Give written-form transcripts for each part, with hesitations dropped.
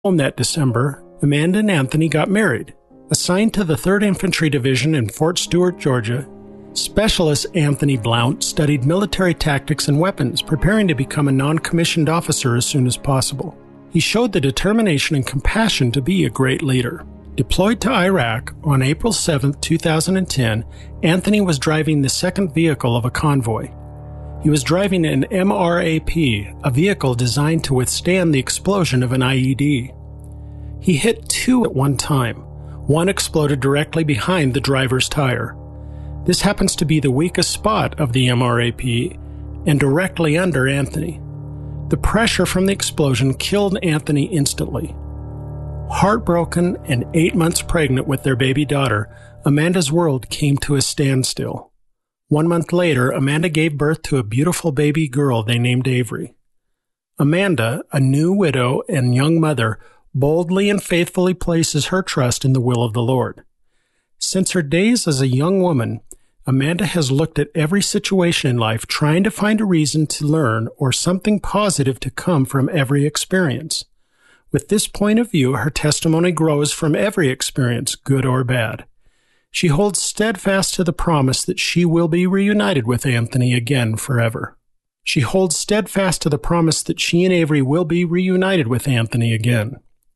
Home that December, Amanda and Anthony got married. Assigned to the 3rd Infantry Division in Fort Stewart, Georgia, Specialist Anthony Blount studied military tactics and weapons, preparing to become a non-commissioned officer as soon as possible. He showed the determination and compassion to be a great leader. Deployed to Iraq on April 7, 2010, Anthony was driving the second vehicle of a convoy. He was driving an MRAP, a vehicle designed to withstand the explosion of an IED. He hit 2 at one time. One exploded directly behind the driver's tire. This happens to be the weakest spot of the MRAP and directly under Anthony. The pressure from the explosion killed Anthony instantly. Heartbroken and 8 months pregnant with their baby daughter, Amanda's world came to a standstill. 1 month later, Amanda gave birth to a beautiful baby girl they named Avery. Amanda, a new widow and young mother, boldly and faithfully places her trust in the will of the Lord. Since her days as a young woman, Amanda has looked at every situation in life trying to find a reason to learn or something positive to come from every experience. With this point of view, her testimony grows from every experience, good or bad. She holds steadfast to the promise that she will be reunited with Anthony again forever. She holds steadfast to the promise that she and Avery will be reunited with Anthony again.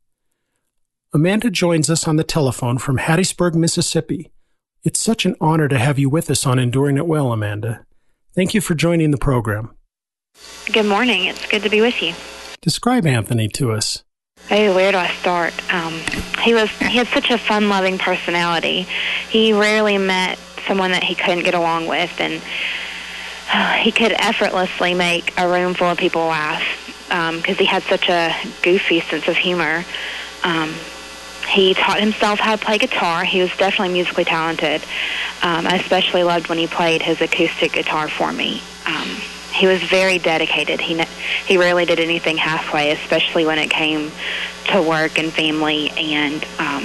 Amanda joins us on the telephone from Hattiesburg, Mississippi. It's such an honor to have you with us on Enduring It Well, Amanda. Thank you for joining the program. Good morning. It's good to be with you. Describe Anthony to us. Hey, where do I start? He had such a fun-loving personality. He rarely met someone that he couldn't get along with, and he could effortlessly make a room full of people laugh because he had such a goofy sense of humor. He taught himself how to play guitar. He was definitely musically talented. I especially loved when he played his acoustic guitar for me. He was very dedicated. He rarely did anything halfway, especially when it came to work and family, and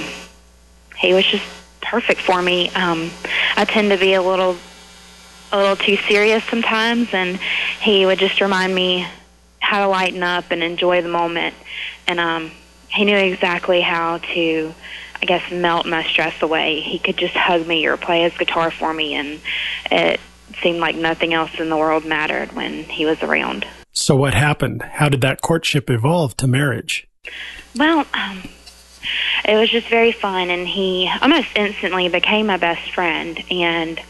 he was just perfect for me. I tend to be a little too serious sometimes, and he would just remind me how to lighten up and enjoy the moment, and he knew exactly how to, I guess, melt my stress away. He could just hug me or play his guitar for me, and it seemed like nothing else in the world mattered when he was around. So what happened? How did that courtship evolve to marriage? Well, it was just very fun, and he almost instantly became my best friend, and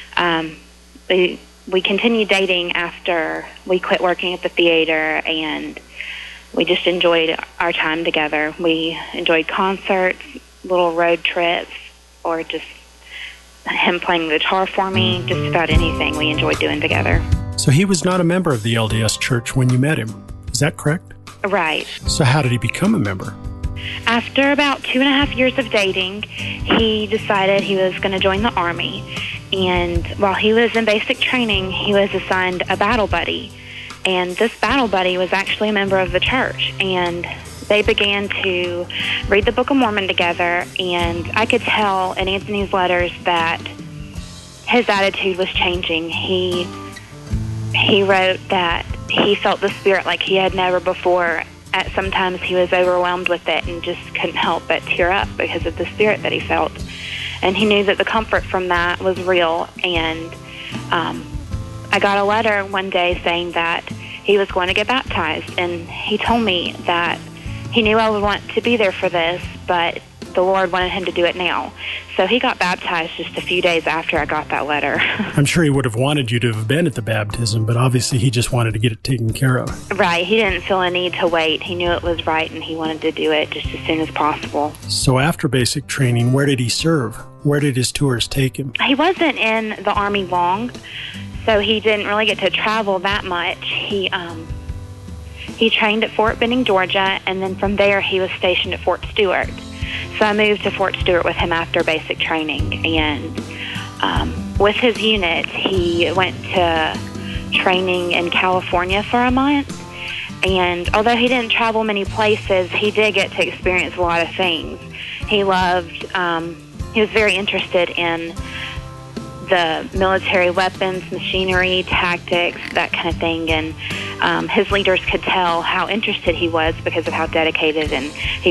we continued dating after we quit working at the theater, and we just enjoyed our time together. We enjoyed concerts, little road trips, or just him playing the guitar for me, just about anything we enjoyed doing together. So he was not a member of the LDS Church when you met him. Is that correct? Right. So how did he become a member? After about 2.5 years of dating, he decided he was going to join the Army. And while he was in basic training, he was assigned a battle buddy. And this battle buddy was actually a member of the church. And they began to read the Book of Mormon together, and I could tell in Anthony's letters that his attitude was changing. He wrote that he felt the Spirit like he had never before. Sometimes he was overwhelmed with it and just couldn't help but tear up because of the Spirit that he felt. And he knew that the comfort from that was real. And I got a letter one day saying that he was going to get baptized, and he told me that he knew I would want to be there for this, but the Lord wanted him to do it now. So he got baptized just a few days after I got that letter. I'm sure he would have wanted you to have been at the baptism, but obviously he just wanted to get it taken care of. Right. He didn't feel a need to wait. He knew it was right, and he wanted to do it just as soon as possible. So after basic training, where did he serve? Where did his tours take him? He wasn't in the Army long, so he didn't really get to travel that much. He trained at Fort Benning, Georgia, and then from there he was stationed at Fort Stewart. So I moved to Fort Stewart with him after basic training, and with his unit, he went to training in California for a month, and although he didn't travel many places, he did get to experience a lot of things. He was very interested in the military weapons, machinery, tactics, that kind of thing, and his leaders could tell how interested he was because of how dedicated and he